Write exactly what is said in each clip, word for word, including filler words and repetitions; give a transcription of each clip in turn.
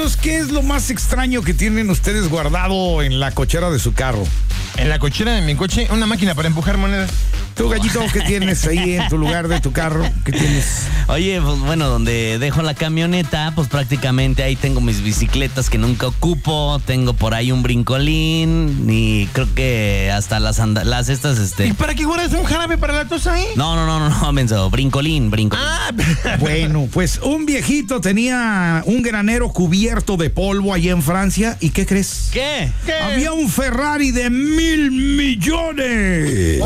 Muchachos, ¿qué es lo más extraño que tienen ustedes guardado en la cochera de su carro? En la cochera de mi coche, una máquina para empujar monedas. Tú, Gallito, ¿qué tienes ahí en tu lugar de tu carro? ¿Qué tienes? Oye, pues bueno, donde dejo la camioneta, pues prácticamente ahí tengo mis bicicletas que nunca ocupo, tengo por ahí un brincolín y creo que hasta las anda- las estas, este... ¿Y para qué guardas un jarabe para la tos ahí? No, no, no, no, no, menso, brincolín, brincolín. Ah, Bueno, pues un viejito tenía un granero cubierto de polvo allá en Francia. ¿Y qué crees? ¿Qué? ¿qué? Había un Ferrari de mil millones.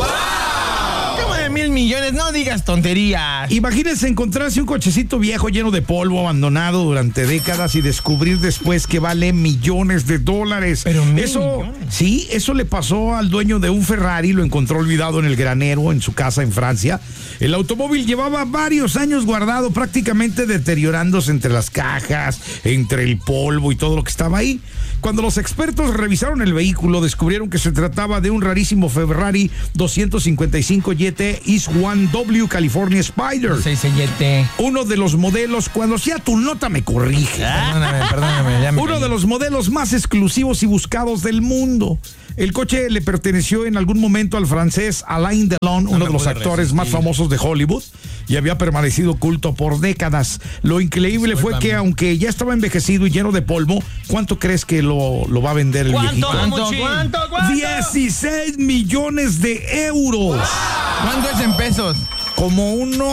¿Cómo de mil millones? No digas tonterías. Imagínense encontrarse un cochecito viejo lleno de polvo abandonado durante décadas y descubrir después que vale millones de dólares. Pero mil eso, millones. sí, eso le pasó al dueño de un Ferrari, lo encontró olvidado en el granero en su casa en Francia. El automóvil llevaba varios años guardado, prácticamente deteriorándose entre las cajas, entre el polvo y todo lo que estaba ahí. Cuando los expertos revisaron el vehículo, descubrieron que se trataba de un rarísimo Ferrari doscientos cincuenta y cinco G T East One W California Spider. Seis sellete. Uno de los modelos, cuando sea tu nota me corrige. Perdóname, perdóname. Ya me Uno caí. de los modelos más exclusivos y buscados del mundo. El coche le perteneció en algún momento al francés Alain Delon, uno me de los pude actores más resistir. famosos de Hollywood, y había permanecido oculto por décadas. Lo increíble fue Discúlpame. que, aunque ya estaba envejecido y lleno de polvo, ¿cuánto crees que lo, lo va a vender el ¿Cuánto? viejito? ¿Cuánto, Mochi. cuánto, cuánto? dieciséis millones de euros. ¿Cuánto es en pesos? Como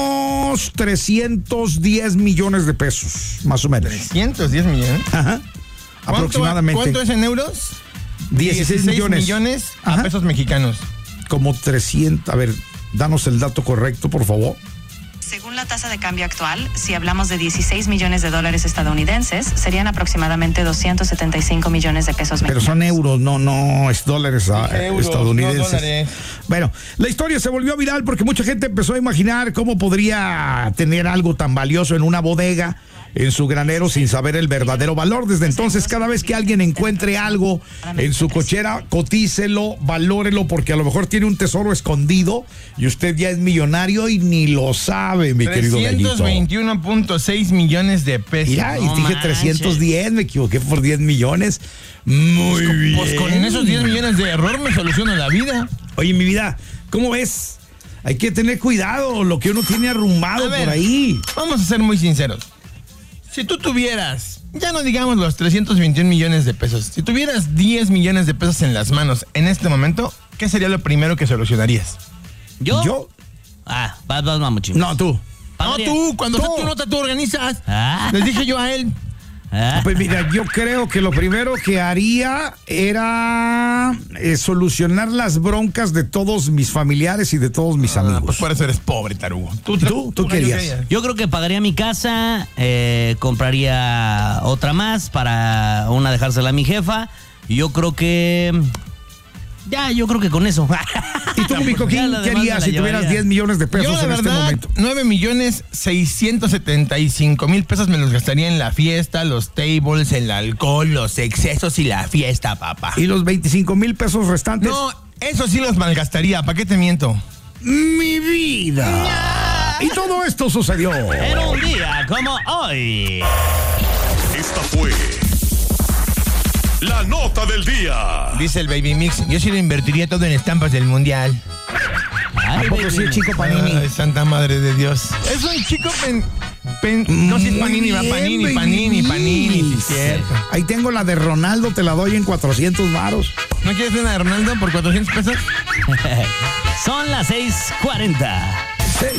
unos trescientos diez millones de pesos, más o menos. ciento diez millones. Ajá. ¿Cuánto- Aproximadamente. ¿Cuánto es en euros? dieciséis millones. millones a Ajá. pesos mexicanos. Como trescientos. A ver, danos el dato correcto, por favor. Según la tasa de cambio actual, si hablamos de dieciséis millones de dólares estadounidenses, serían aproximadamente doscientos setenta y cinco millones de pesos Pero mexicanos. son euros, no, no es dólares ah, Dije euros, estadounidenses. no dólares. Bueno, la historia se volvió viral porque mucha gente empezó a imaginar cómo podría tener algo tan valioso en una bodega, en su granero, sin saber el verdadero valor. Desde entonces, cada vez que alguien encuentre algo en su cochera, cotícelo, valórelo, porque a lo mejor tiene un tesoro escondido y usted ya es millonario y ni lo sabe, mi querido trescientos Gallito. veintiuno punto seis millones de pesos. Mira, y No dije manches. trescientos diez, me equivoqué por diez millones. Muy bien. Pues con esos diez millones de error me soluciono la vida. Oye, mi vida, ¿cómo ves? Hay que tener cuidado, lo que uno tiene arrumbado A ver. por ahí. Vamos a ser muy sinceros. Si tú tuvieras, ya no digamos los trescientos veintiún millones de pesos, si tuvieras diez millones de pesos en las manos en este momento, ¿qué sería lo primero que solucionarías? ¿Yo? ¿Yo? Ah, vas, vas, mamuchín. No, tú. No, tú, cuando Tú. sea tu nota tú organizas. Ah. Les dije yo a él. Ah. Pues mira, yo creo que lo primero que haría era eh, solucionar las broncas de todos mis familiares y de todos mis Ah, amigos. pues por eso eres pobre, tarugo. ¿Tú? ¿Tú qué harías? Yo creo que pagaría mi casa, eh, compraría otra más para una dejársela a mi jefa. Y yo creo que... Ya, yo creo que con eso. ¿Y tú, mi Coquín, Ya la qué demás harías me la si tuvieras llevaría. diez millones de pesos Yo, la en este verdad, momento? nueve millones seiscientos setenta y cinco mil pesos me los gastaría en la fiesta, los tables, el alcohol, los excesos y la fiesta, papá. ¿Y los veinticinco mil pesos restantes? No, eso sí los malgastaría, ¿para qué te miento? Mi vida. Y todo esto sucedió. En un día como hoy. Esta fue la nota del día. Dice el Baby Mix, yo sí lo invertiría todo en estampas del mundial. Ay, ¿A poco sí, baby. chico Panini? Ay, santa madre de Dios. Es un chico pen... pen- no, si es Muy Panini, va bien, Panini, baby Panini, Panini, sí, Mix. es cierto. Ahí tengo la de Ronaldo, te la doy en cuatrocientos varos. ¿No quieres una de Ronaldo por cuatrocientos pesos? Son las seis cuarenta.